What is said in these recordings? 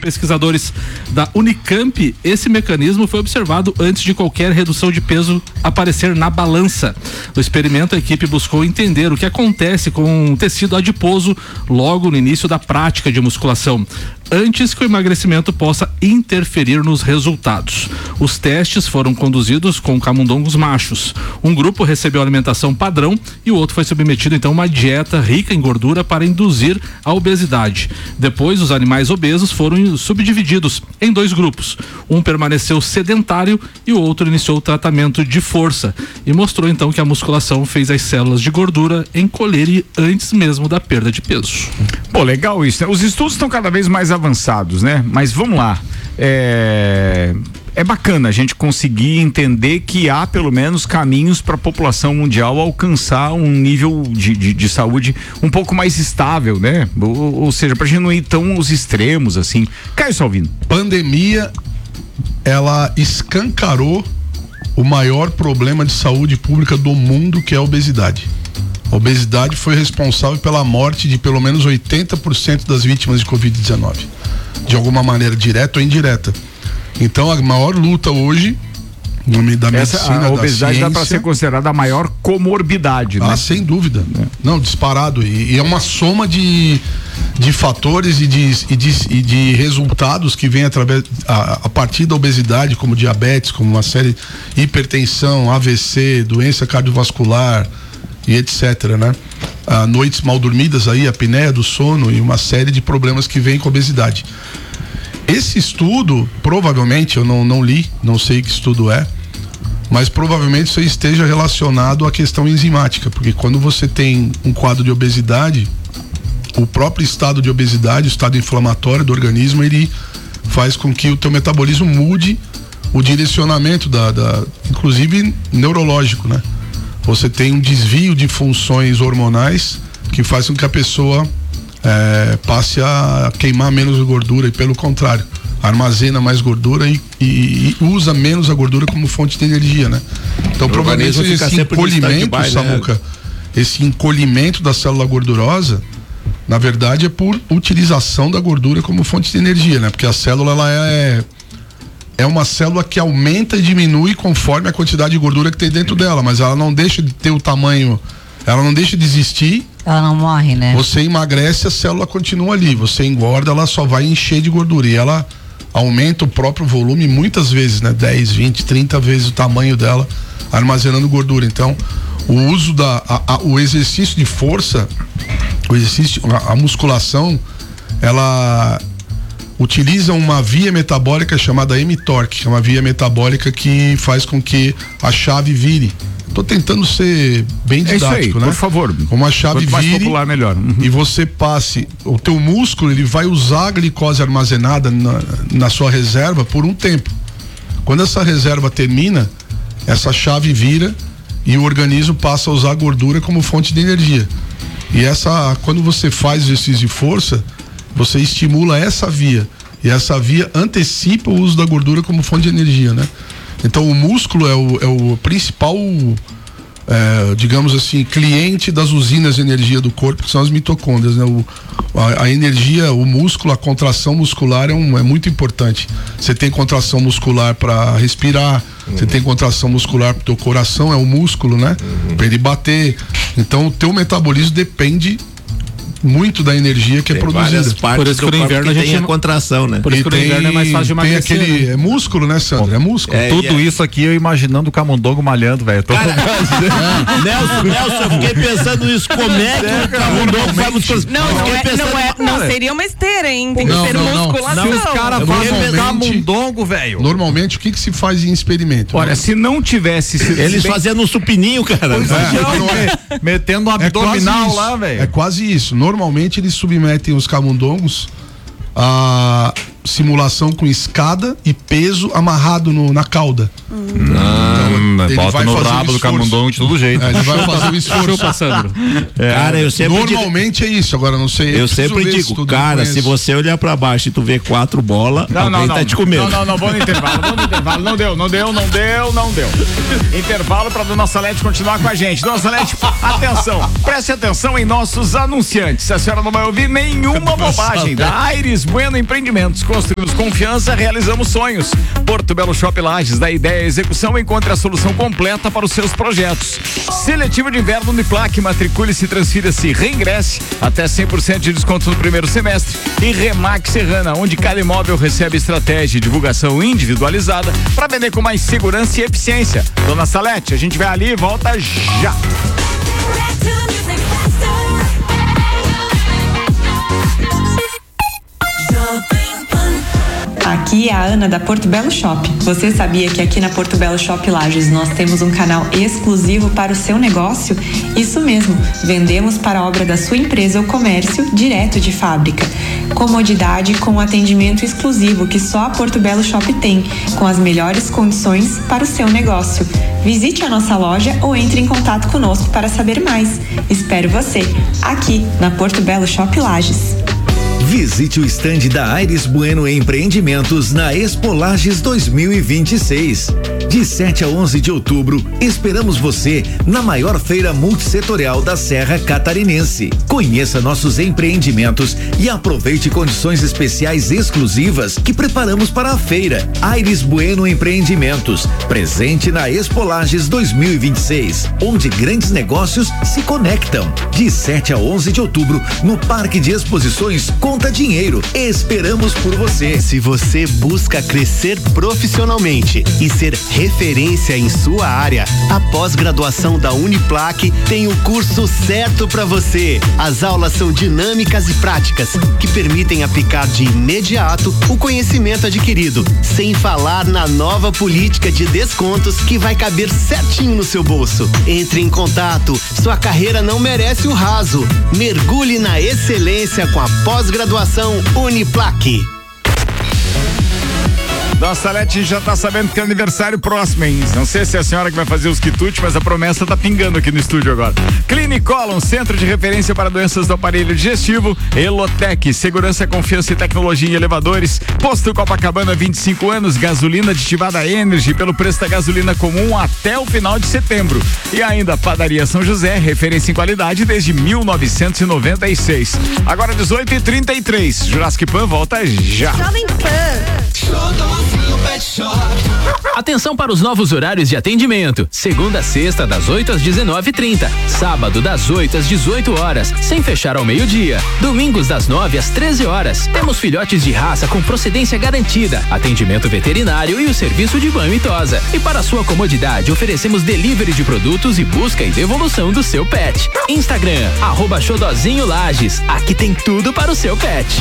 pesquisadores da Unicamp, esse mecanismo foi observado antes de qualquer redução de peso aparecer na balança. No experimento, a equipe buscou entender o que acontece com o tecido adiposo logo no início da prática de musculação, antes que o emagrecimento possa interferir nos resultados. Os testes foram conduzidos com camundongos machos. Um grupo recebeu alimentação padrão e o outro foi submetido então a uma dieta rica em gordura para induzir a obesidade. Depois, os animais obesos foram subdivididos em 2 grupos. Um permaneceu sedentário e o outro iniciou o tratamento de força e mostrou então que a musculação fez as células de gordura encolherem antes mesmo da perda de peso. Pô, legal isso, né? Os estudos estão cada vez mais avançados, né? Mas vamos lá, é bacana a gente conseguir entender que há pelo menos caminhos para a população mundial alcançar um nível de saúde um pouco mais estável, né? Ou seja, pra gente não ir tão os extremos assim. Caio Salvino. Pandemia, ela escancarou o maior problema de saúde pública do mundo, que é a obesidade. A obesidade foi responsável pela morte de pelo menos 80% das vítimas de Covid-19, de alguma maneira, direta ou indireta. Então, a maior luta hoje da medicina, a obesidade da ciência, dá para ser considerada a maior comorbidade, né? Sem dúvida. Não, disparado. E é uma soma de fatores e de resultados que vem a partir da obesidade, como diabetes, como uma série de hipertensão, AVC, doença cardiovascular e etc, né? Noites mal dormidas aí, apneia do sono e uma série de problemas que vêm com a obesidade. Esse estudo, provavelmente, eu não li, não sei que estudo é, mas provavelmente isso esteja relacionado à questão enzimática, porque quando você tem um quadro de obesidade, o próprio estado de obesidade, o estado inflamatório do organismo, ele faz com que o teu metabolismo mude o direcionamento inclusive neurológico, né? Você tem um desvio de funções hormonais que faz com que a pessoa passe a queimar menos gordura e, pelo contrário, armazena mais gordura e usa menos a gordura como fonte de energia, né? Então, provavelmente esse encolhimento, Samuca, esse encolhimento da célula gordurosa, na verdade, é por utilização da gordura como fonte de energia, né? Porque a célula, ela é uma célula que aumenta e diminui conforme a quantidade de gordura que tem dentro dela, mas ela não deixa de ter o tamanho, ela não deixa de existir. Ela não morre, né? Você emagrece, a célula continua ali. Você engorda, ela só vai encher de gordura. E ela aumenta o próprio volume muitas vezes, né? 10, 20, 30 vezes o tamanho dela, armazenando gordura. Então, o uso o exercício de força, a musculação, ela utiliza uma via metabólica chamada mTORC, que é uma via metabólica que faz com que a chave vire. Tô tentando ser bem didático, isso aí, né? Por favor. Como a chave vire, mais popular, melhor. Uhum. E você passe, o teu músculo, ele vai usar a glicose armazenada na sua reserva por um tempo. Quando essa reserva termina, essa chave vira e o organismo passa a usar a gordura como fonte de energia. E quando você faz exercício de força, você estimula essa via. E essa via antecipa o uso da gordura como fonte de energia, né? Então, o músculo é o principal, digamos assim, cliente das usinas de energia do corpo, que são as mitocôndrias, né? A energia, o músculo, a contração muscular é muito importante. Você tem contração muscular para respirar, você tem contração muscular para o teu coração, é o músculo, né? Para ele bater. Então, o teu metabolismo depende muito da energia que tem é produzida. Por isso que no inverno a gente tem a contração, né? Por isso que no inverno é mais fácil de emagrecer. Tem aquele músculo, né, Sandro? É músculo. Tudo isso aqui eu imanginando o camundongo malhando, velho. Nelson, eu fiquei pensando nisso. Como é que o camundongo vai musculação? Não seria uma esteira, hein? Tem que ser musculação. Se os caras fazem camundongo, velho. Normalmente, o que se faz em experimento? Olha, se não tivesse... Eles fazendo um supininho, cara. Metendo um abdominal lá, velho. É quase isso. Normalmente eles submetem os camundongos a simulação com escada e peso amarrado na cauda. Então, ele bota no rabo do camundongo de todo jeito. Ele vai fazer o esforço. Passando. Cara, eu sempre normalmente é isso, agora não sei. Eu sempre digo, cara, se você olhar pra baixo e tu vê 4 bolas, alguém tá te comendo. Não, vamos no intervalo, não deu. Intervalo pra Dona Salete continuar com a gente. Dona Salete, atenção, preste atenção em nossos anunciantes. A senhora não vai ouvir nenhuma bobagem da Aires Bueno Empreendimentos. construímos confiança, realizamos sonhos. Porto Belo Shop Lages, da ideia à execução, encontre a solução completa para os seus projetos. Seletivo de inverno Uniplac, matricule-se, transfira-se, reingresse, até 100% de desconto no primeiro semestre. E Remax Serrana, onde cada imóvel recebe estratégia e divulgação individualizada para vender com mais segurança e eficiência. Dona Salete, a gente vai ali e volta já. Aqui é a Ana da Porto Belo Shop. Você sabia que aqui na Porto Belo Shop Lages nós temos um canal exclusivo para o seu negócio? Isso mesmo, vendemos para a obra da sua empresa ou comércio direto de fábrica. Comodidade com atendimento exclusivo que só a Porto Belo Shop tem, com as melhores condições para o seu negócio. Visite a nossa loja ou entre em contato conosco para saber mais. Espero você aqui na Porto Belo Shop Lages. Visite o estande da Aires Bueno Empreendimentos na Expo Lages 2026. De 7 a 11 de outubro, esperamos você na maior feira multissetorial da Serra Catarinense. Conheça nossos empreendimentos e aproveite condições especiais exclusivas que preparamos para a feira. Aires Bueno Empreendimentos, presente na Expo Lages 2026, onde grandes negócios se conectam. De 7 a 11 de outubro, no Parque de Exposições Conta Dinheiro. Esperamos por você. Se você busca crescer profissionalmente e ser referência em sua área, a pós-graduação da Uniplac tem o curso certo para você. As aulas são dinâmicas e práticas que permitem aplicar de imediato o conhecimento adquirido, sem falar na nova política de descontos que vai caber certinho no seu bolso. Entre em contato, sua carreira não merece o raso. Mergulhe na excelência com a pós-graduação Uniplac. Nossa, Salete já tá sabendo que é aniversário próximo, hein? Não sei se é a senhora que vai fazer os quitutes, mas a promessa tá pingando aqui no estúdio agora. Clinicolon, centro de referência para doenças do aparelho digestivo. Elotec, segurança, confiança e tecnologia em elevadores. Posto Copacabana, 25 anos, gasolina aditivada Energy pelo preço da gasolina comum até o final de setembro. E ainda Padaria São José, referência em qualidade desde 1996. Agora 18h33. Jurassic Pan volta já. Jovem Pan. Atenção para os novos horários de atendimento. Segunda a sexta, das 8 às 19h30. Sábado, das 8 às 18 horas, sem fechar ao meio-dia. Domingos, das 9 às 13 horas. Temos filhotes de raça com procedência garantida, atendimento veterinário e o serviço de banho e tosa. E para sua comodidade, oferecemos delivery de produtos e busca e devolução do seu pet. Instagram, @Xodozinho Lages. Aqui tem tudo para o seu pet.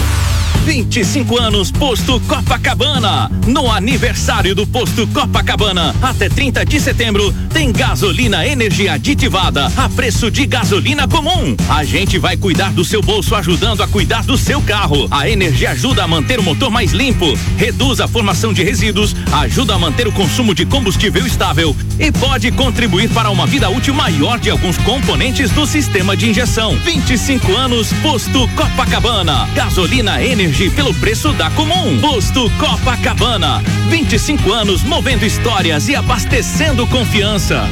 25 anos Posto Copacabana. No aniversário do Posto Copacabana, até 30 de setembro, tem gasolina Energy aditivada a preço de gasolina comum. A gente vai cuidar do seu bolso ajudando a cuidar do seu carro. A Energy ajuda a manter o motor mais limpo, reduz a formação de resíduos, ajuda a manter o consumo de combustível estável e pode contribuir para uma vida útil maior de alguns componentes do sistema de injeção. 25 anos Posto Copacabana. Gasolina Energy pelo preço da comum. Posto Copacabana. 25 anos movendo histórias e abastecendo confiança.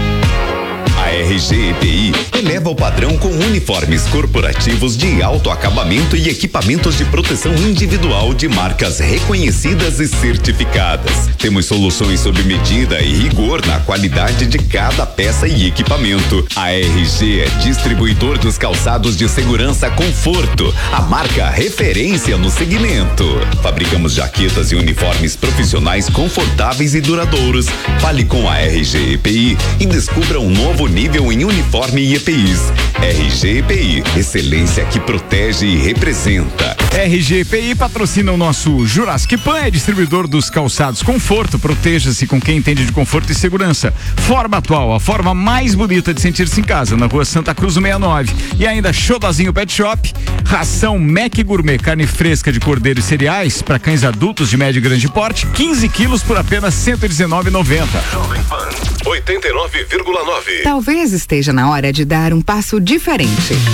A RG EPI eleva o padrão com uniformes corporativos de alto acabamento e equipamentos de proteção individual de marcas reconhecidas e certificadas. Temos soluções sob medida e rigor na qualidade de cada peça e equipamento. A RG é distribuidor dos calçados de segurança Conforto, a marca referência no segmento. Fabricamos jaquetas e uniformes profissionais confortáveis e duradouros. Fale com a RG EPI e descubra um novo nível em uniforme e EPIs. RG EPI, excelência que protege e representa. RG EPI patrocina o nosso Jurassic Pan, é distribuidor dos calçados Conforto. Proteja-se com quem entende de conforto e segurança. Forma Atual, a forma mais bonita de sentir-se em casa, na rua Santa Cruz 69. E ainda Xodozinho Pet Shop, ração Mac Gourmet, carne fresca de cordeiro e cereais para cães adultos de médio e grande porte, 15 quilos por apenas R$119,90. Jovem Pan 89,9. Talvez esteja na hora de dar um passo diferente.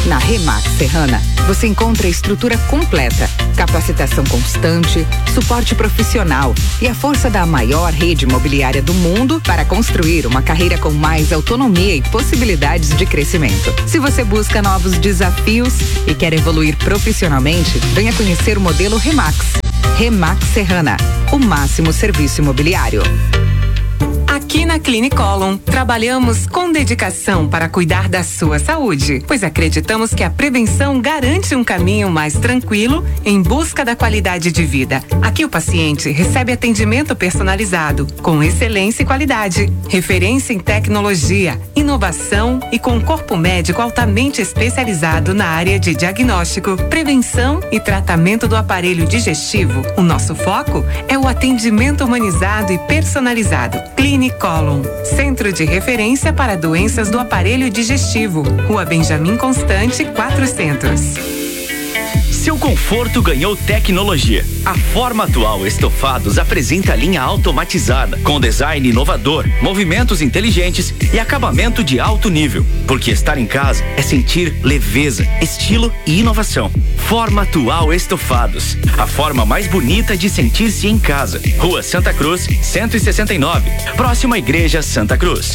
Na Remax Serrana, você encontra a estrutura completa, capacitação constante, suporte profissional e a força da maior rede imobiliária do mundo para construir uma carreira com mais autonomia e possibilidades de crescimento. Se você busca novos desafios e quer evoluir profissionalmente, venha conhecer o modelo Remax. Remax Serrana, o máximo serviço imobiliário. Aqui na Clinicolon, trabalhamos com dedicação para cuidar da sua saúde, pois acreditamos que a prevenção garante um caminho mais tranquilo em busca da qualidade de vida. Aqui o paciente recebe atendimento personalizado, com excelência e qualidade, referência em tecnologia, inovação e com corpo médico altamente especializado na área de diagnóstico, prevenção e tratamento do aparelho digestivo. O nosso foco é o atendimento humanizado e personalizado. Clinicolon, centro de referência para doenças do aparelho digestivo. Rua Benjamin Constante, 400. Seu conforto ganhou tecnologia. A Forma Atual Estofados apresenta a linha automatizada, com design inovador, movimentos inteligentes e acabamento de alto nível. Porque estar em casa é sentir leveza, estilo e inovação. Forma Atual Estofados, a forma mais bonita de sentir-se em casa. Rua Santa Cruz, 169, próxima à Igreja Santa Cruz.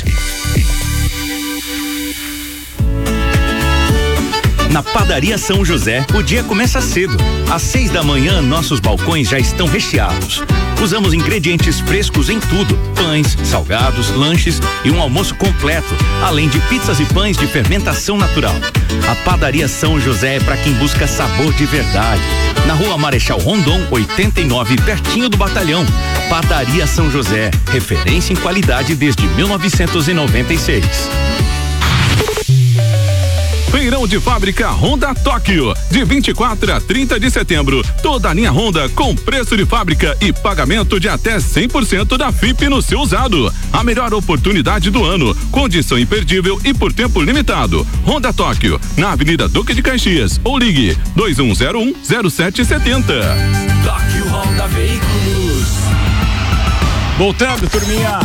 Na Padaria São José, o dia começa cedo. Às 6 da manhã, nossos balcões já estão recheados. Usamos ingredientes frescos em tudo: pães, salgados, lanches e um almoço completo, além de pizzas e pães de fermentação natural. A Padaria São José é para quem busca sabor de verdade. Na Rua Marechal Rondon, 89, pertinho do Batalhão. Padaria São José, referência em qualidade desde 1996. Feirão de Fábrica Honda Tóquio, de 24 a 30 de setembro. Toda a linha Honda com preço de fábrica e pagamento de até 100% da FIP no seu usado. A melhor oportunidade do ano, condição imperdível e por tempo limitado. Honda Tóquio, na Avenida Duque de Caxias, ou ligue 2101-0770. Tóquio Honda Veículos. Voltando, turminha.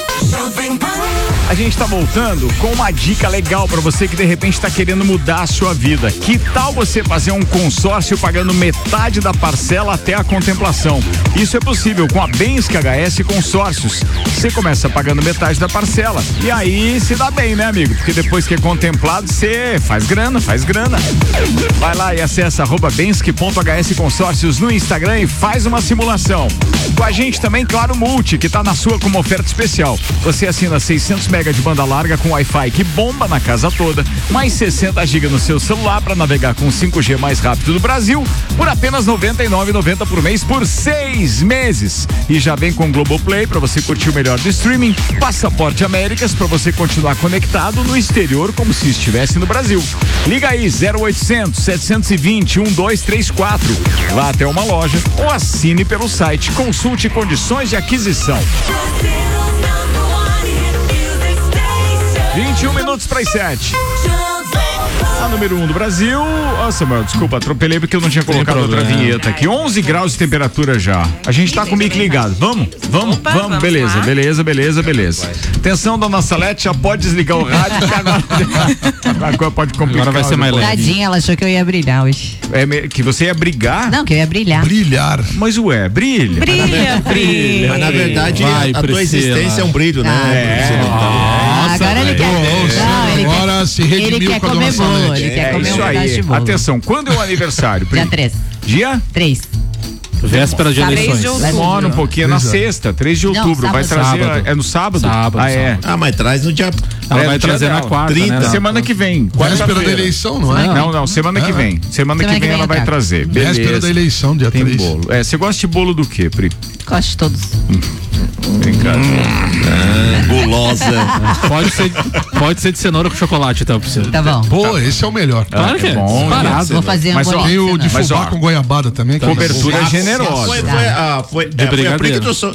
A gente tá voltando com uma dica legal para você que de repente tá querendo mudar a sua vida. Que tal você fazer um consórcio pagando metade da parcela até a contemplação? Isso é possível com a Bensky HS Consórcios. Você começa pagando metade da parcela e aí se dá bem, né, amigo? Porque depois que é contemplado, você faz grana. Vai lá e acessa @bensky.hs Consórcios no Instagram e faz uma simulação. Com a gente também, Claro Multi, que tá na sua como oferta especial. Você assina 600 mega de banda larga com Wi-Fi que bomba na casa toda, mais 60 GB no seu celular para navegar com 5G mais rápido do Brasil por apenas R$ 99,90 por mês por 6 meses. E já vem com Globoplay para você curtir o melhor do streaming, Passaporte Américas para você continuar conectado no exterior como se estivesse no Brasil. Liga aí 0800 720 1234. Vá até uma loja ou assine pelo site. Consulte condições de aquisição. 21 minutos para as 7. A número 1 do Brasil. Nossa, Samuel, desculpa, atropelei porque eu não tinha colocado outra vinheta aqui. 11 graus de temperatura já. A gente tá com o mic ligado. Vamos? Beleza. Atenção, dona Salete, já pode desligar o rádio, que agora pode complicar. Agora vai ser mais leve. Tadinha, ela achou que eu ia brilhar hoje. Que você ia brigar? Não, que eu ia brilhar. Brilhar. Mas brilha. Brilha. Mas na verdade, a tua existência é um brilho, né? Agora ele quer. Agora se redimiu. Ele quer comer bolo, ele quer comer um pedaço de bolo. Atenção, quando é o aniversário? Dia 3. Dia? 3. Véspera de eleições. Demora um pouquinho, na sexta, 3 de outubro. Vai trazer, é no sábado? Sábado. Mas traz no dia... Ela vai trazer na quarta, 30. Né? Semana que vem. Véspera da eleição, não é? Não, semana que vem. Semana que vem ela vai trazer. Véspera da eleição, dia 3. Bolo. Você gosta de bolo do quê, Pri? Gosto de todos. Gulosa. Pode ser de cenoura com chocolate, então. Tá bom. Pô, esse é o melhor. Claro que é. Bom. Vou fazer mas tem o de fubá com goiabada também. Cobertura generosa. Foi a Pri que trouxe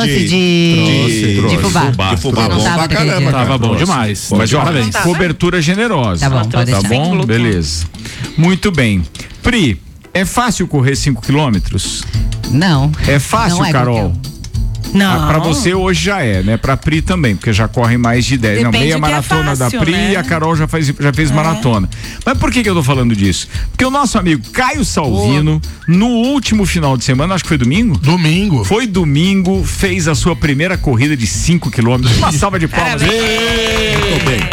de fubá. De fubá bom pra caramba. Tava bom demais. Mas parabéns. Cobertura generosa. Tá bom, pode tá bom? Beleza. Muito bem. Pri, é fácil correr 5 quilômetros? Não. É fácil, não é, Carol? Não. Pra você hoje já é, né? Pra Pri também, porque já corre mais de 10. Não, meia maratona da Pri, né? E a Carol já fez maratona. Mas por que eu tô falando disso? Porque o nosso amigo Caio Salvino, no último final de semana, acho que foi domingo? Domingo. Foi domingo, fez a sua primeira corrida de 5 quilômetros. Uma salva de palmas. Muito bem.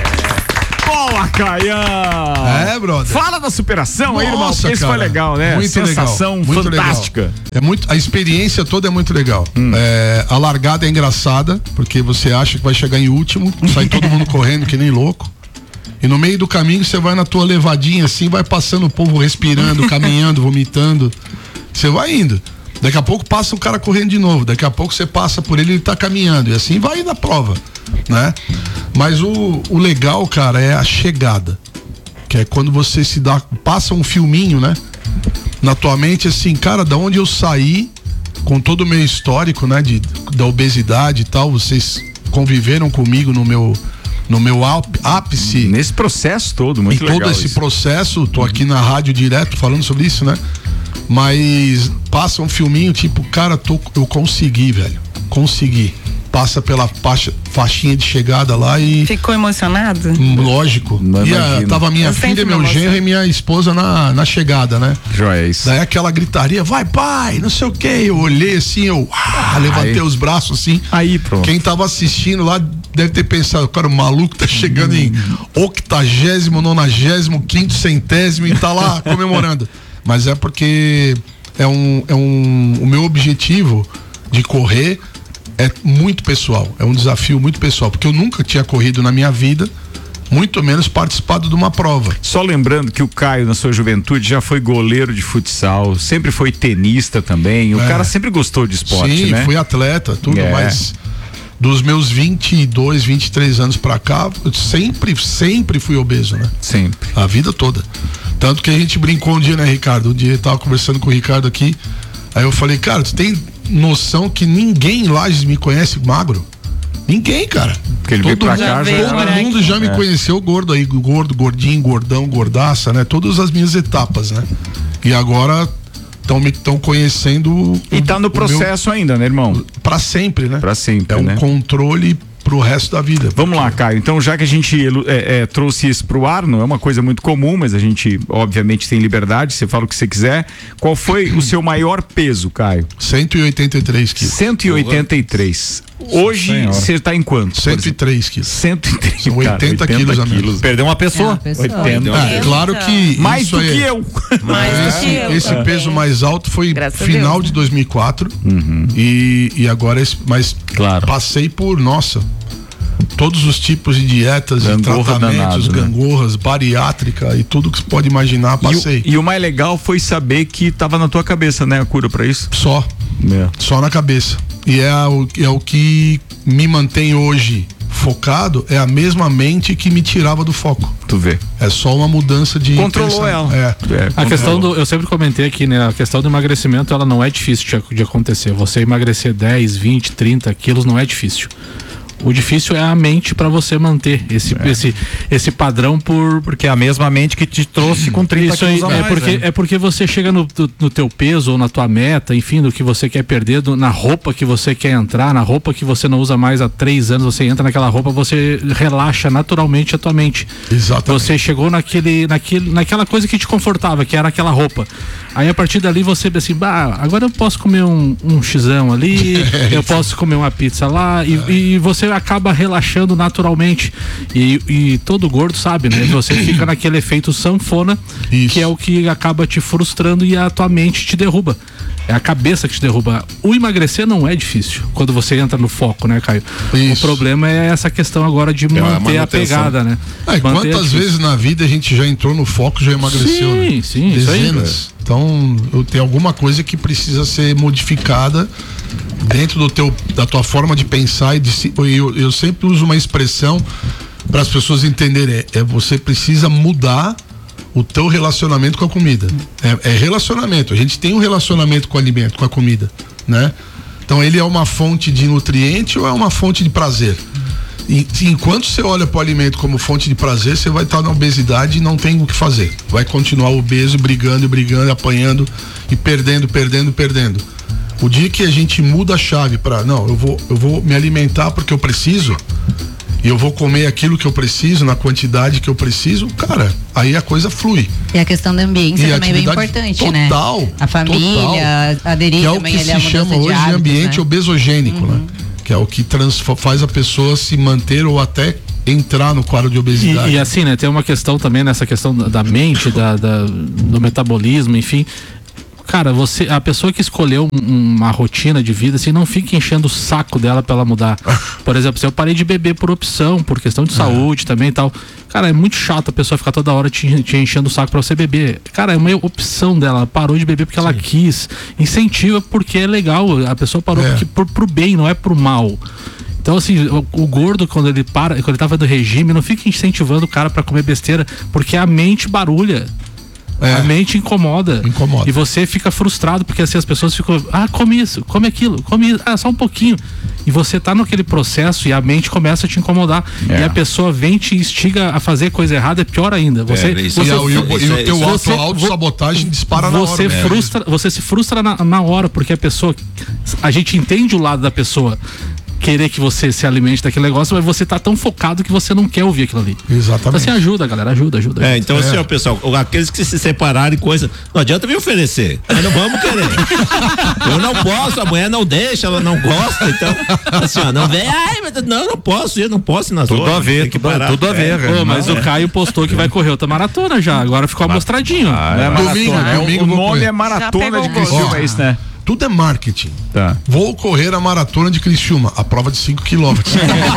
Boa, Caião! Brother. Fala da superação aí, irmão. Nossa, Esse foi legal, né? Muito Sensação legal. Muito fantástica. Legal. A experiência toda é muito legal. A largada é engraçada, porque você acha que vai chegar em último, sai todo mundo correndo que nem louco. E no meio do caminho você vai na tua levadinha assim, vai passando o povo respirando, caminhando, vomitando. Você vai indo. Daqui a pouco passa o cara correndo de novo. Daqui a pouco você passa por ele tá caminhando. E assim vai na prova, né? Mas o legal, cara, é a chegada. Que é quando você passa um filminho, né? Na tua mente, assim, cara, da onde eu saí, com todo o meu histórico, né? Da obesidade e tal, vocês conviveram comigo no meu ápice. Nesse processo todo, muito legal. Em todo esse isso. processo, tô aqui na rádio direto falando sobre isso, né? Mas passa um filminho, tipo, cara, eu consegui, velho. Consegui. Passa pela faixinha de chegada lá e... Ficou emocionado? Lógico. Tava minha filha, meu genro e minha esposa na chegada, né? Joias. Daí aquela gritaria, vai pai, não sei o que. Eu olhei assim, levantei os braços assim. Aí, pronto. Quem tava assistindo lá deve ter pensado, cara, o maluco tá chegando em 80º, 90º, 5º, 100º e tá lá comemorando. Mas é porque o meu objetivo de correr é muito pessoal, é um desafio muito pessoal, porque eu nunca tinha corrido na minha vida, muito menos participado de uma prova. Só lembrando que o Caio, na sua juventude, já foi goleiro de futsal, sempre foi tenista também, o cara sempre gostou de esporte, sim, né? Fui atleta, tudo, mas dos meus 22, 23 anos pra cá, eu sempre fui obeso, né? Sempre. A vida toda. Tanto que a gente brincou um dia, né, Ricardo? Um dia eu tava conversando com o Ricardo aqui, aí eu falei, cara, tu tem noção que ninguém em Lages me conhece magro? Ninguém, cara. Porque ele veio pra cá, todo mundo já me conheceu gordo aí, gordo, gordinho, gordão, gordaça, né? Todas as minhas etapas, né? E agora estão conhecendo. E tá no processo ainda, né, irmão? Pra sempre, né? Pra sempre, é né? um controle pro resto da vida. Vamos lá, Caio. Então, já que a gente trouxe isso pro ar, não é uma coisa muito comum, mas a gente, obviamente, tem liberdade, você fala o que você quiser. Qual foi o seu maior peso, Caio? 183 quilos. 183. Hoje, você tá em quanto? 103 quilos. 103, são 80 quilos a menos. Perdeu uma pessoa. 80. Claro que mais do que eu. Esse peso mais alto foi final de 2004. E agora mas passei por, todos os tipos de dietas e tratamentos, gangorras, bariátrica e tudo que você pode imaginar, passei. E o mais legal foi saber que tava na tua cabeça, né, a cura pra isso? Só na cabeça. E é o que me mantém hoje focado, é a mesma mente que me tirava do foco. Tu vê. É só uma mudança de controlou ela. A questão eu sempre comentei aqui, né? A questão do emagrecimento, ela não é difícil de acontecer. Você emagrecer 10, 20, 30 quilos não é difícil. O difícil é a mente para você manter esse padrão porque é a mesma mente que te trouxe com 30 quilos a mais. É porque você chega no teu peso ou na tua meta, enfim, do que você quer perder, na roupa que você quer entrar, na roupa que você não usa mais há 3 anos, você entra naquela roupa, você relaxa naturalmente a tua mente. Exatamente. Você chegou naquela coisa que te confortava, que era aquela roupa. Aí a partir dali você assim, agora eu posso comer um xizão ali, eu posso comer uma pizza lá, e você acaba relaxando naturalmente. E todo gordo sabe, né? Você fica naquele efeito sanfona, que é o que acaba te frustrando e a tua mente te derruba. É a cabeça que te derruba. O emagrecer não é difícil quando você entra no foco, né, Caio? O problema é essa questão agora de manter a pegada, né? Quantas vezes na vida a gente já entrou no foco e já emagreceu? Sim, dezenas. Isso aí, então, tem alguma coisa que precisa ser modificada dentro da tua forma de pensar eu sempre uso uma expressão para as pessoas entenderem, você precisa mudar o teu relacionamento com a comida. É relacionamento. A gente tem um relacionamento com o alimento, com a comida, né? Então ele é uma fonte de nutriente ou é uma fonte de prazer? E enquanto você olha para o alimento como fonte de prazer, você vai estar na obesidade e não tem o que fazer. Vai continuar obeso, brigando, apanhando e perdendo. O dia que a gente muda a chave para não, eu vou me alimentar porque eu preciso, e eu vou comer aquilo que eu preciso, na quantidade que eu preciso, cara, aí a coisa flui. E a questão da ambiência também é bem importante, né? A família, aderir também ali à mudança de hábitos. Que é o que se chama hoje de ambiente, né? Obesogênico, né? Que é o que faz a pessoa se manter ou até entrar no quadro de obesidade. E assim, né, tem uma questão também nessa questão da mente, do metabolismo, enfim. Cara, a pessoa que escolheu uma rotina de vida, assim, não fica enchendo o saco dela pra ela mudar. Por exemplo, se eu parei de beber por opção, por questão de saúde também e tal. Cara, é muito chato a pessoa ficar toda hora te enchendo o saco pra você beber. Cara, é uma opção dela. Ela parou de beber porque ela quis. Incentiva porque é legal. A pessoa parou pro bem, não é pro mal. Então, assim, o gordo, quando ele tava do regime, não fica incentivando o cara pra comer besteira, porque a mente barulha. A mente incomoda. E você fica frustrado, porque assim as pessoas ficam, come isso, come aquilo, come isso, só um pouquinho. E você tá naquele processo e a mente começa a te incomodar. E a pessoa vem te instiga a fazer coisa errada, é pior ainda. E o teu auto-sabotagem dispara na hora. Você se frustra na hora, porque a gente entende o lado da pessoa querer que você se alimente daquele negócio, mas você tá tão focado que você não quer ouvir aquilo ali. Exatamente. Então, assim, ajuda, galera, ajuda. Então assim, ó, pessoal, aqueles que se separarem coisa, não adianta me oferecer, nós não vamos querer. Eu não posso, a mulher não deixa, ela não gosta, então, assim, ó, não vem, não posso ir nas tudo a ver, tudo a ver. Mas o Caio postou que vai correr outra maratona já, agora ficou amostradinho. Domingo o nome é Maratona de Criciúma, é isso, né? Tudo é marketing. Vou correr a maratona de Criciúma, a prova de 5 quilômetros.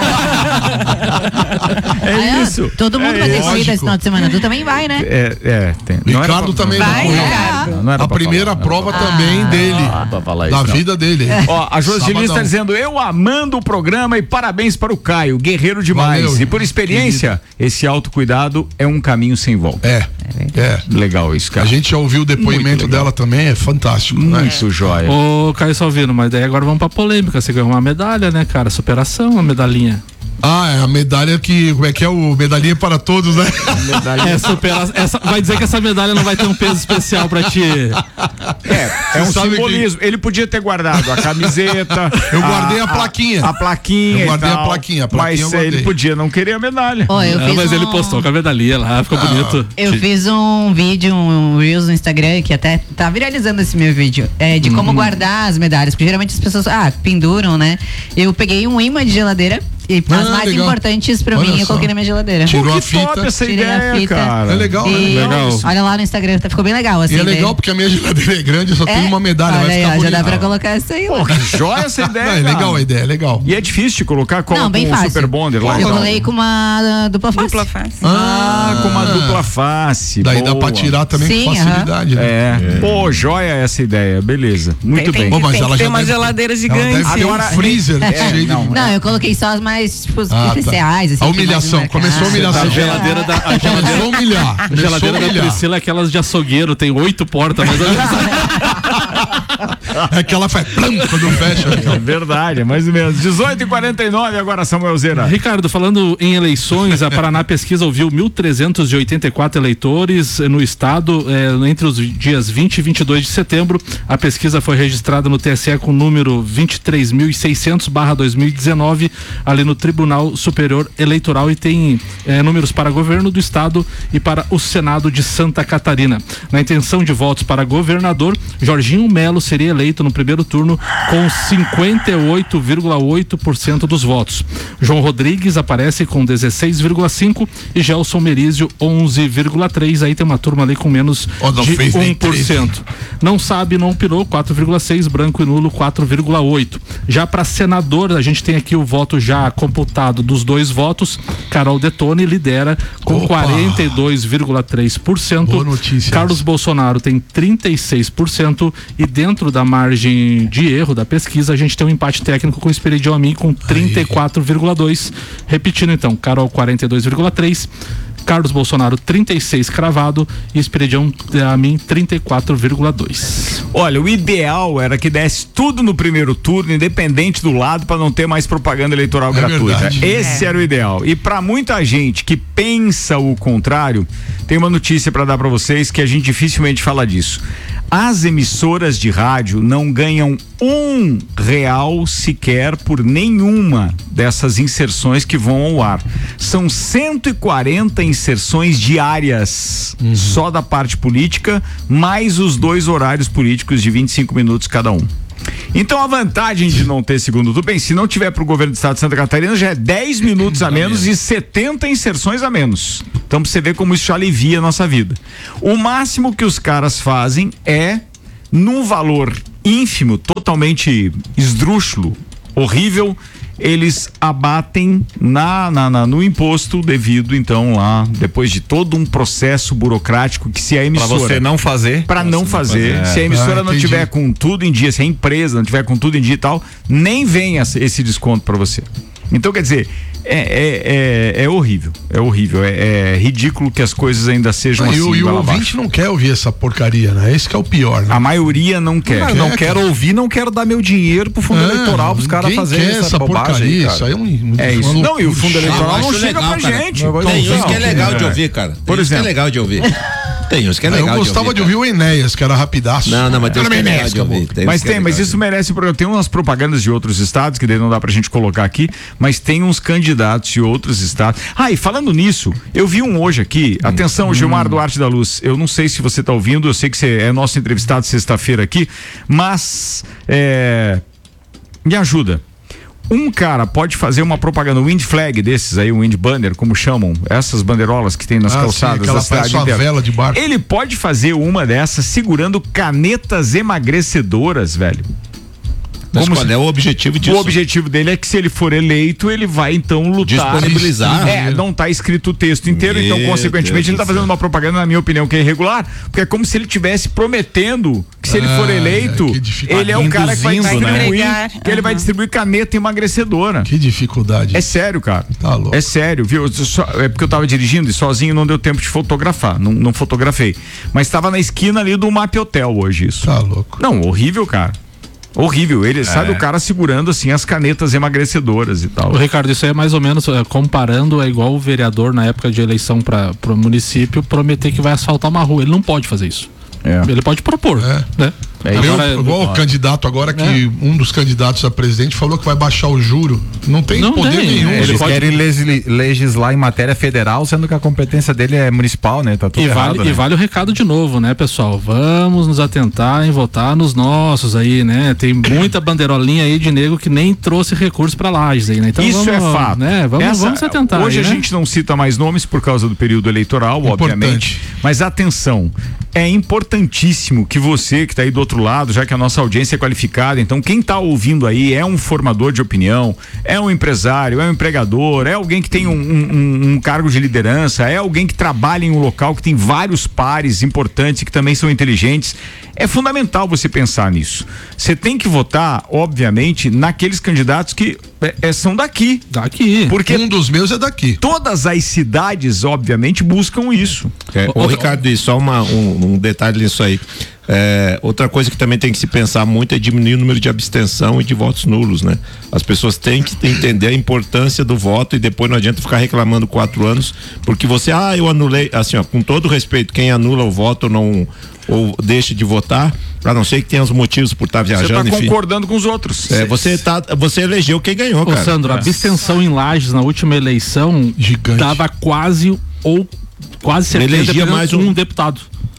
Isso. Todo mundo vai ter corrida esse final de semana. Tu também vai, né? Tem. Ricardo também vai. A primeira prova também dele. Da vida dele. Ó, a Josilene está dizendo: eu amando o programa e parabéns para o Caio, guerreiro demais. Valeu. E por experiência, esse autocuidado é um caminho sem volta. Legal isso, cara. A gente já ouviu o depoimento dela também, é fantástico. Isso, joia. Ô, Caio Salvino, mas daí agora vamos pra polêmica. Você ganhou uma medalha, né, cara? Superação, uma medalhinha. É a medalha como é que é o medalhinha para todos, né? Vai dizer que essa medalha não vai ter um peso especial pra ti. É um simbolismo. Ele podia ter guardado a camiseta. Eu guardei a plaquinha. A plaquinha. Eu guardei a plaquinha. Mas ele podia não querer a medalha. Mas ele postou com a medalhinha lá, ficou bonito. Eu fiz um vídeo, um Reels no Instagram, que até tá viralizando esse meu vídeo, de como guardar as medalhas, porque geralmente as pessoas penduram, né? Eu peguei um imã de geladeira e as mais importantes pra mim eu coloquei na minha geladeira. Tirou a fita. Top essa ideia, cara. É legal, legal. Olha lá no Instagram, ficou bem legal. Assim, e é legal porque a minha geladeira é grande, eu só tenho uma medalha. Olha vai ficar aí, bonito. já dá pra colocar essa aí. Pô, que joia essa ideia. É legal a ideia, é legal. E é difícil de colocar com o Super Bonder lá. Eu colei com uma dupla face. Com uma dupla face. Daí dá pra tirar também com facilidade, né? Pô, joia essa ideia, beleza. Muito bem. Mas ela tem uma geladeira gigante. Agora um freezer cheio de... Não, eu coloquei só as mais, tipo, especiais. Assim, a humilhação, começou a humilhação. A geladeira da Priscila é aquelas de açougueiro, tem 8 portas, mas é que ela faz quando fecha. É verdade, é mais ou menos. 18h49 agora, Samuel Zera. Ricardo, falando em eleições, a Paraná Pesquisa ouviu 1.384 eleitores no estado entre os dias 20 e 22 de setembro. A pesquisa foi registrada no TSE com o número 23.600/2019, ali no Tribunal Superior Eleitoral, e tem números para governo do estado e para o Senado de Santa Catarina. Na intenção de votos para governador, Jorginho Melo seria eleito no primeiro turno com 58,8% dos votos. João Rodrigues aparece com 16,5% e Gelson Merizio 11,3%. Aí tem uma turma ali com menos de 1%. Não sabe, não opinou, 4,6%, branco e nulo 4,8%. Já para senador, a gente tem aqui o voto já computado dos 2 votos. Carol Detone lidera com 42,3%. Boa notícia. Carlos Bolsonaro tem 36% e dentro da margem de erro da pesquisa a gente tem um empate técnico com o Esperidião Amin com 34,2%. Repetindo então, Carol 42,3%, Carlos Bolsonaro 36 cravado e Esperidião Amin 34,2%. Olha, o ideal era que desse tudo no primeiro turno, independente do lado, para não ter mais propaganda eleitoral gratuita. Verdade. Esse era o ideal. E para muita gente que pensa o contrário, tem uma notícia para dar para vocês que a gente dificilmente fala disso. As emissoras de rádio não ganham R$1 sequer por nenhuma dessas inserções que vão ao ar. São 140 inserções diárias, só da parte política, mais os 2 horários políticos de 25 minutos cada um. Então a vantagem de não ter segundo turno, bem, se não tiver pro governo do estado de Santa Catarina, já é 10 minutos a menos e 70 inserções a menos. Então pra você ver como isso alivia a nossa vida. O máximo que os caras fazem é, num valor ínfimo, totalmente esdrúxulo, horrível, eles abatem no imposto devido, então, lá, depois de todo um processo burocrático que se a emissora... Pra você não fazer. Pra não fazer. Se a emissora não tiver com tudo em dia, se a empresa não tiver com tudo em dia e tal, nem vem esse desconto pra você. Então, quer dizer, é horrível, é ridículo que as coisas ainda sejam assim. E o ouvinte não quer ouvir essa porcaria, né? Esse que é o pior, né? A maioria não quer. Não quero ouvir, não quero dar meu dinheiro pro fundo eleitoral pros caras fazerem essa porcaria. Isso aí é isso. Não, e o fundo eleitoral não chega pra gente. Tem uns que é legal de ouvir, cara. Por exemplo. É legal de ouvir. Tem uns que é legal. Eu gostava de ouvir o Enéas, que era rapidaço. Não, mas tem uns que é legal de ouvir. Mas isso merece, tem umas propagandas de outros estados, que daí não dá pra gente colocar aqui, mas tem uns candidatos de outros estados. E falando nisso, eu vi um hoje aqui, atenção, Gilmar Duarte da Luz, eu não sei se você tá ouvindo, eu sei que você é nosso entrevistado sexta-feira aqui, mas me ajuda. Um cara pode fazer uma propaganda, um wind flag desses aí, um wind banner, como chamam, essas bandeirolas que tem nas calçadas da cidade inteira. Vela de barco. Ele pode fazer uma dessas segurando canetas emagrecedoras, velho. Mas qual é o objetivo disso? O objetivo dele é que, se ele for eleito, ele vai então lutar. Disponibilizar. Não tá escrito o texto inteiro, então consequentemente ele tá fazendo uma propaganda, na minha opinião, que é irregular, porque é como se ele estivesse prometendo que, se ele for eleito, ele é o cara que vai distribuir, que ele vai distribuir caneta emagrecedora. Que dificuldade. É sério, cara. Tá louco. É sério, viu? É porque eu tava dirigindo e sozinho não deu tempo de fotografar, não fotografei. Mas tava na esquina ali do Map Hotel hoje isso. Tá louco. Não, horrível, cara. Horrível, ele sabe, o cara segurando assim as canetas emagrecedoras e tal. O Ricardo, isso aí é mais ou menos comparando, é igual o vereador na época de eleição para o município prometer que vai asfaltar uma rua. Ele não pode fazer isso. Ele pode propor, né? Igual o candidato agora, que um dos candidatos a presidente falou que vai baixar o juro. Não tem poder nenhum. Eles querem legislar em matéria federal, sendo que a competência dele é municipal, né? Tá tudo errado, e vale o recado de novo, né, pessoal? Vamos nos atentar em votar nos nossos aí, né? Tem muita bandeirolinha aí de nego que nem trouxe recursos pra Lages aí, né? Então isso é fato. Né? Vamos se atentar. Hoje aí, a gente não cita mais nomes por causa do período eleitoral, obviamente. Mas atenção, é importantíssimo que você que tá aí do outro lado, já que a nossa audiência é qualificada, então quem tá ouvindo aí é um formador de opinião, é um empresário, é um empregador, é alguém que tem um cargo de liderança, é alguém que trabalha em um local que tem vários pares importantes que também são inteligentes. É fundamental você pensar nisso. Você tem que votar, obviamente, naqueles candidatos que são daqui. Porque um dos meus é daqui. Todas as cidades, obviamente, buscam isso. Ricardo, e só um detalhe nisso aí. Outra coisa que também tem que se pensar muito é diminuir o número de abstenção e de votos nulos, né? As pessoas têm que entender a importância do voto, e depois não adianta ficar reclamando 4 anos, porque você, eu anulei, assim, com todo respeito, quem anula o voto ou deixa de votar, a não ser que tenha os motivos por estar viajando. Você tá concordando com os outros. Você elegeu quem ganhou, cara. Sandro, a abstenção em Lages na última eleição dava quase certeza, elegia mais um deputado.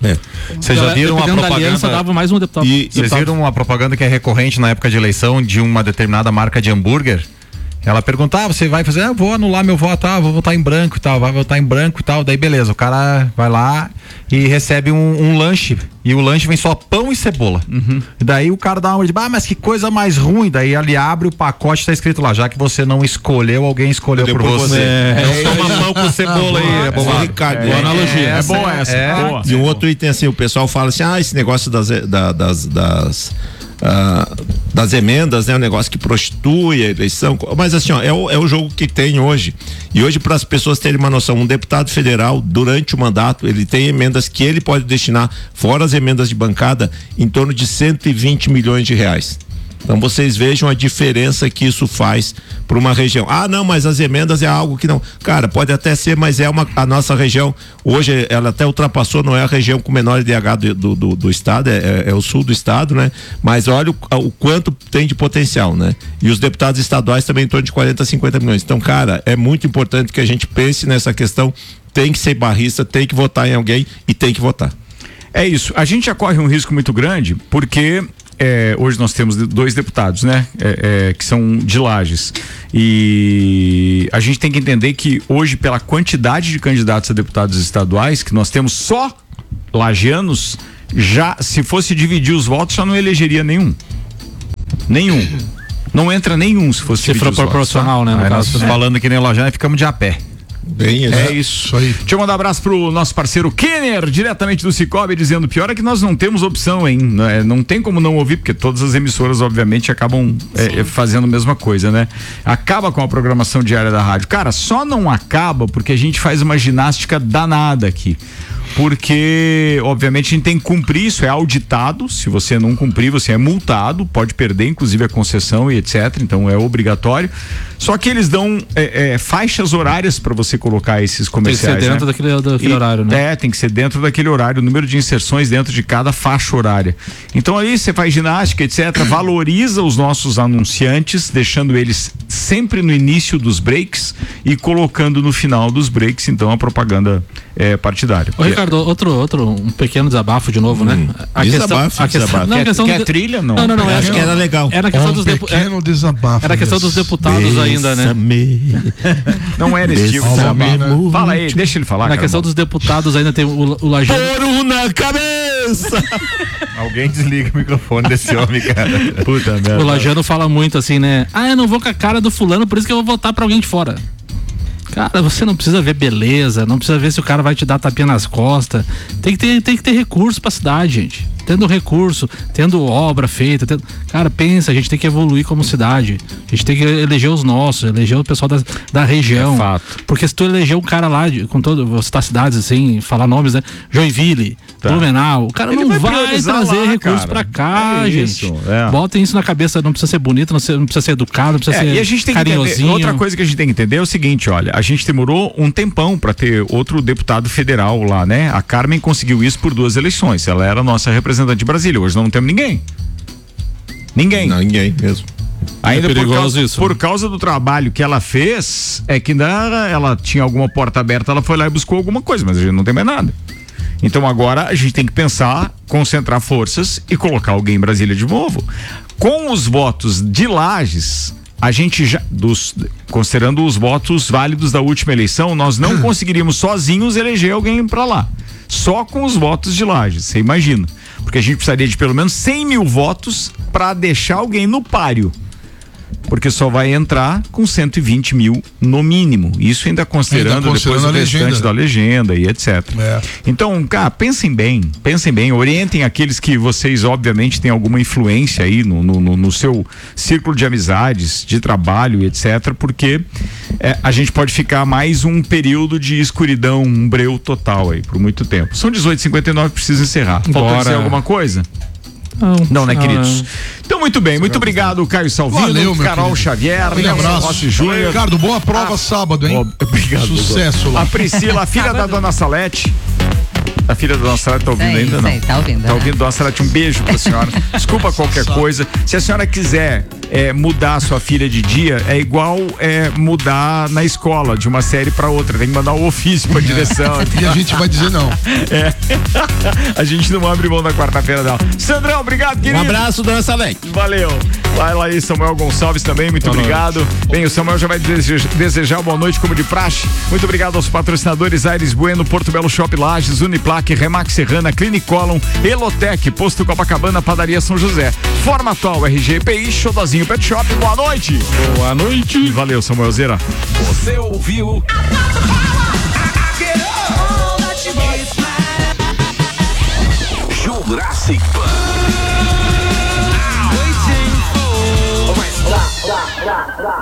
Vocês já viram a propaganda? Aliança dava mais um deputado. Vocês viram uma propaganda que é recorrente na época de eleição de uma determinada marca de hambúrguer? Ela pergunta, você vai fazer, vou anular meu voto, vou votar em branco e tal, vai votar em branco e tal, daí beleza, o cara vai lá e recebe um lanche, e o lanche vem só pão e cebola. E daí o cara dá uma de, mas que coisa mais ruim, daí ele abre o pacote, tá escrito lá, já que você não escolheu, alguém escolheu por você. Toma pão com cebola aí, Ricardo, boa analogia, é boa essa. E um outro item assim, o pessoal fala assim, esse negócio das emendas, né? Um negócio que prostitui a eleição, mas assim, é o jogo que tem hoje. E hoje, para as pessoas terem uma noção, um deputado federal, durante o mandato, ele tem emendas que ele pode destinar, fora as emendas de bancada, em torno de 120 milhões de reais. Então vocês vejam a diferença que isso faz para uma região. Ah, não, mas as emendas é algo que não. Cara, pode até ser, mas a nossa região, hoje ela até ultrapassou, não é a região com menor IDH do estado, é o sul do estado, né? Mas olha o quanto tem de potencial, né? E os deputados estaduais também em torno de 40, 50 milhões. Então, cara, é muito importante que a gente pense nessa questão, tem que ser barrista, tem que votar em alguém e tem que votar. É isso, a gente já corre um risco muito grande, porque hoje nós temos 2 deputados, né? Que são de Lages. E a gente tem que entender que hoje, pela quantidade de candidatos a deputados estaduais que nós temos, só lagianos, já, se fosse dividir os votos, já não elegeria nenhum. Não entra nenhum se fosse dividir os proporcional, votos, tá? Né? Nós falando que nem Lajana, ficamos de a pé. Bem, é isso aí. Deixa eu mandar um abraço pro nosso parceiro Kenner, diretamente do Cicobi, dizendo: pior é que nós não temos opção, hein? Não tem como não ouvir, porque todas as emissoras, obviamente, acabam fazendo a mesma coisa, né? Acaba com a programação diária da rádio. Cara, só não acaba porque a gente faz uma ginástica danada aqui. Porque, obviamente, a gente tem que cumprir, isso é auditado. Se você não cumprir, você é multado, pode perder, inclusive, a concessão e etc. Então é obrigatório. Só que eles dão faixas horárias para você colocar esses comerciais. Tem que ser dentro daquele horário, né? Tem que ser dentro daquele horário, o número de inserções dentro de cada faixa horária. Então aí você faz ginástica, etc. Valoriza os nossos anunciantes, deixando eles sempre no início dos breaks e colocando no final dos breaks, então, a propaganda partidária. Ô, Ricardo, outro um pequeno desabafo de novo, né? A questão quer trilha? Não, acho que era legal. Era a questão dos pequeno desabafo. Era a questão dos deputados ainda, né? Não era esse tipo de desabafo. Fala aí, deixa ele falar. Na questão dos deputados ainda tem o Lajano. Touro na cabeça! Alguém desliga o microfone desse homem, cara. Puta merda. O Lajano fala muito assim, né? Ah, eu não vou com a cara do fulano, por isso que eu vou votar pra alguém de fora. Cara, você não precisa ver beleza, não precisa ver se o cara vai te dar tapinha nas costas. Tem que ter recurso pra cidade, gente. Tendo recurso, tendo obra feita, cara, pensa, a gente tem que evoluir como cidade. A gente tem que eleger os nossos, eleger o pessoal da região. É fato. Porque se tu eleger um cara lá, com todo, vou citar cidades assim, falar nomes, né? Joinville, Blumenau, o cara não vai trazer recurso pra cá, gente. Botem isso na cabeça, não precisa ser bonito, não precisa ser educado, não precisa ser e a gente tem carinhosinho. Que entender, outra coisa que a gente tem que entender é o seguinte, olha, a gente demorou um tempão pra ter outro deputado federal lá, né? A Carmen conseguiu isso por 2 eleições, ela era a nossa representante de Brasília, hoje não temos ninguém. Não, ninguém mesmo. Ainda por causa do trabalho que ela fez, que ela tinha alguma porta aberta, ela foi lá e buscou alguma coisa, mas a gente não tem mais nada. Então agora a gente tem que pensar, concentrar forças e colocar alguém em Brasília de novo. Com os votos de Lages, a gente já, considerando os votos válidos da última eleição, nós não conseguiríamos sozinhos eleger alguém para lá. Só com os votos de Lages, você imagina. Porque a gente precisaria de pelo menos 100 mil votos para deixar alguém no páreo. Porque só vai entrar com 120 mil no mínimo. Isso ainda considerando depois o restante da legenda e etc. Então, cara, pensem bem, orientem aqueles que vocês obviamente têm alguma influência aí no seu círculo de amizades, de trabalho e etc. Porque a gente pode ficar mais um período de escuridão, um breu total aí por muito tempo. São 18h59, precisa encerrar. Falta dizer alguma coisa? Não, né, queridos? Então, muito bem, muito obrigado, Caio Salvino, valeu, Carol querido. Xavier, Rossi Júnior. Ricardo, boa prova sábado, hein? Obrigado. Sucesso lá. A Priscila, a filha da dona Salete. A filha da dona Salete tá ouvindo ainda? Não. Tá ouvindo. Tá ouvindo, dona Salete, um beijo pra senhora. Desculpa qualquer coisa. Se a senhora quiser mudar a sua filha de dia, é igual mudar na escola, de uma série pra outra. Tem que mandar um ofício pra direção. E a gente vai dizer não. A gente não abre mão na quarta-feira, não. Sandrão, obrigado, querido. Um abraço, dona Salete. Valeu. Vai lá aí, Samuel Gonçalves também, muito obrigado. Bem, o Samuel já vai desejar boa noite como de praxe. Muito obrigado aos patrocinadores Aires Bueno, Porto Belo Shop Lages, Uniplaque, Remax Serrana, Clinicolon, Elotec, Posto Copacabana, Padaria São José, Formatol, RGPI, Xodozinho Pet Shop. Boa noite. Boa noite. Valeu, Samuel Zera. Você ouviu? Jurassic Park.